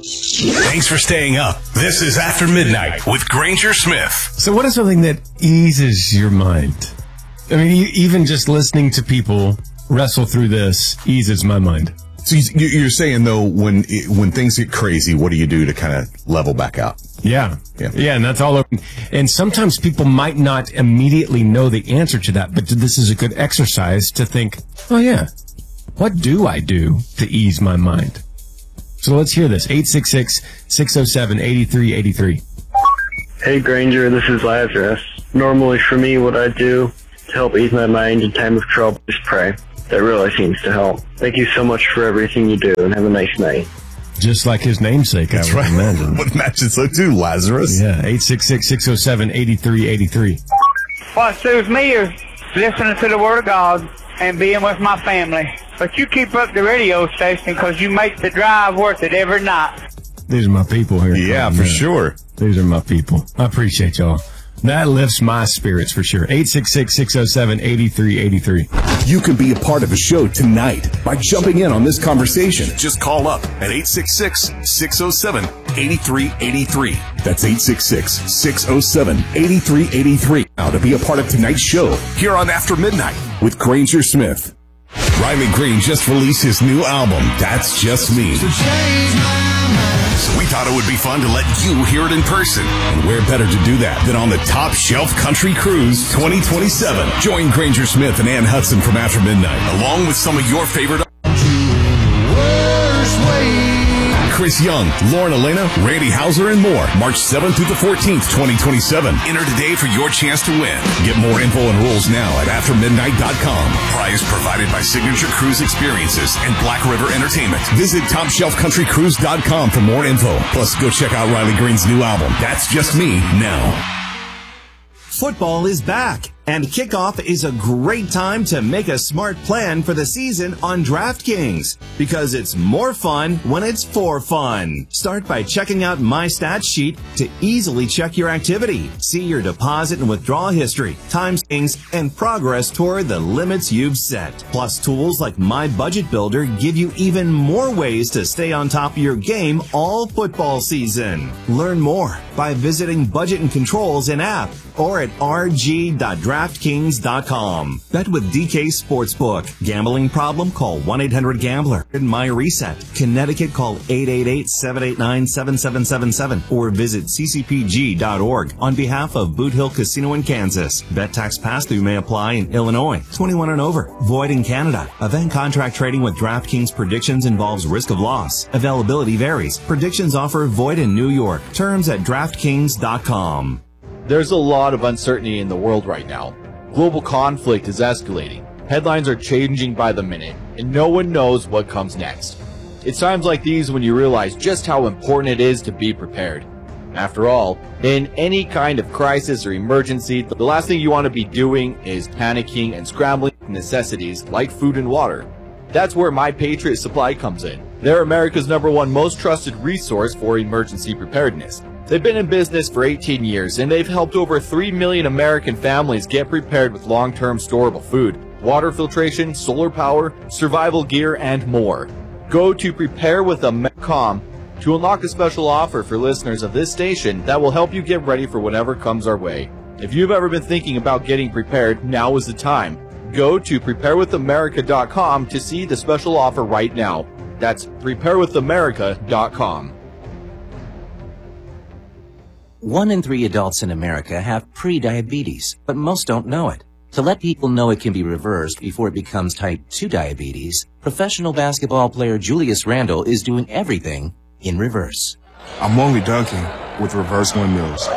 Thanks for staying up. This is After Midnight with Granger Smith. So what is something that eases your mind? I mean, even just listening to people wrestle through this eases my mind. So you're saying, though, when things get crazy, what do you do to kind of level back out? Yeah, and that's all open. And sometimes people might not immediately know the answer to that, but this is a good exercise to think, oh, yeah, what do I do to ease my mind? So let's hear this. 866-607-8383. Hey, Granger, this is Lazarus. Normally, for me, what I do to help ease my mind in time of trouble is pray. That really seems to help. Thank you so much for everything you do, and have a nice night. Just like his namesake, That's I would imagine. What matches so too, Lazarus? Yeah, 866-607-8383. What suits me is listening to the Word of God and being with my family. But you keep up the radio station because you make the drive worth it every night. These are my people here. Yeah, for sure. These are my people. I appreciate y'all. That lifts my spirits for sure. 866-607-8383. You can be a part of the show tonight by jumping in on this conversation. Just call up at 866-607-8383. That's 866-607-8383. Now to be a part of tonight's show Here on After Midnight. with Granger Smith. Riley Green just released his new album, That's Just Me. So we thought it would be fun to let you hear it in person. And where better to do that than on the Top Shelf Country Cruise 2027. Join Granger Smith and Ann Hudson from After Midnight, Along with some of your favorite Chris Young, Lauren Elena, Randy Houser, and more. March 7th through the 14th, 2027. Enter today for your chance to win. Get more info and rules now at aftermidnight.com. Prize provided by Signature Cruise Experiences and Black River Entertainment. Visit TopShelfCountryCruise.com for more info. Plus, go check out Riley Green's new album, That's Just Me, now. Football is back, and kickoff is a great time to make a smart plan for the season on DraftKings, because it's more fun when it's for fun. Start by checking out My Stats Sheet to easily check your activity, see your deposit and withdrawal history, time savings, and progress toward the limits you've set. Plus, tools like My Budget Builder give you even more ways to stay on top of your game all football season. Learn more by visiting Budget and Controls in app or at rg.draftkings.com. Bet with DK Sportsbook. Gambling problem? Call 1-800-GAMBLER. In My Reset. Connecticut, call 888-789-7777 or visit ccpg.org on behalf of Boot Hill Casino in Kansas. Bet tax pass-through may apply in Illinois. 21 and over. Void in Canada. Event contract trading with DraftKings predictions involves risk of loss. Availability varies. Predictions offer void in New York. Terms at DraftKings.com. There's a lot of uncertainty in the world right now. Global conflict is escalating. Headlines are changing by the minute, and no one knows what comes next. It's times like these when you realize just how important it is to be prepared. After all, in any kind of crisis or emergency, the last thing you want to be doing is panicking and scrambling for necessities like food and water. That's where My Patriot Supply comes in. They're America's #1 most trusted resource for emergency preparedness. They've been in business for 18 years, and they've helped over 3 million American families get prepared with long-term storable food, water filtration, solar power, survival gear, and more. Go to preparewithamer.com to unlock a special offer for listeners of this station that will help you get ready for whatever comes our way. If you've ever been thinking about getting prepared, now is the time. Go to preparewithamerica.com to see the special offer right now. That's preparewithamerica.com. 1 in 3 adults in America have pre-diabetes, but most don't know it. To let people know it can be reversed before it becomes type 2 diabetes, professional basketball player Julius Randle is doing everything in reverse. I'm only dunking with reverse windmills.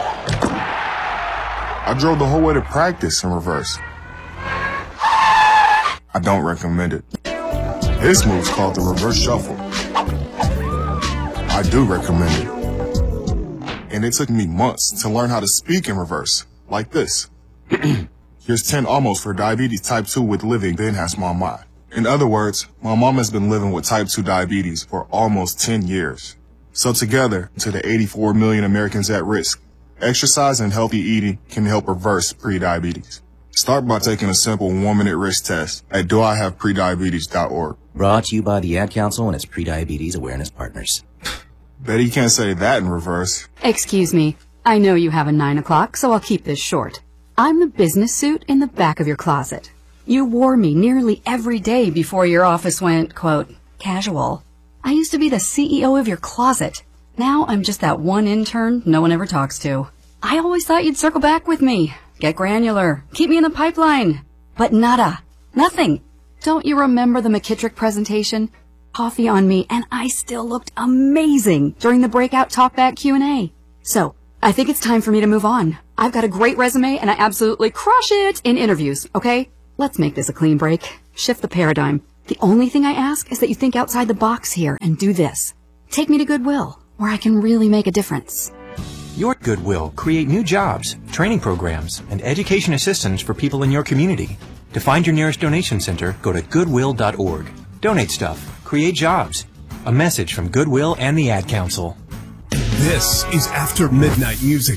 I drove the whole way to practice in reverse. I don't recommend it. This move's called the reverse shuffle. I do recommend it. And it took me months to learn how to speak in reverse, like this. Here's 10 almost for diabetes type 2 with living the enhanced mama. In other words, my mom has been living with type 2 diabetes for almost 10 years. So together, to the 84 million Americans at risk, exercise and healthy eating can help reverse pre-diabetes. Start by taking a simple 1-minute risk test at doihaveprediabetes.org. Brought to you by the Ad Council and its pre-diabetes awareness partners. Bet he can't say that in reverse. Excuse me. I know you have a 9 o'clock, so I'll keep this short. I'm the business suit in the back of your closet. You wore me nearly every day before your office went, quote, casual. I used to be the CEO of your closet. Now I'm just that one intern no one ever talks to. I always thought you'd circle back with me. Get granular. Keep me in the pipeline. But nada. Nothing. Don't you remember the McKittrick presentation? Coffee on me, and I still looked amazing during the breakout talkback Q&A. So, I think it's time for me to move on. I've got a great resume, and I absolutely crush it in interviews, okay? Let's make this a clean break. Shift the paradigm. The only thing I ask is that you think outside the box here and do this. Take me to Goodwill, where I can really make a difference. Your Goodwill create new jobs, training programs, and education assistance for people in your community. To find your nearest donation center, go to goodwill.org. Donate stuff. Create jobs. A message from Goodwill and the Ad Council. This is After Midnight Music